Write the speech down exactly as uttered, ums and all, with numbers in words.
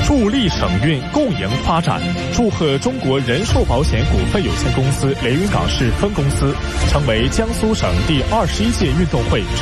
助力省运共赢发展。祝贺中国人寿保险股份有限公司连云港市分公司成为江苏省第二十一届运动会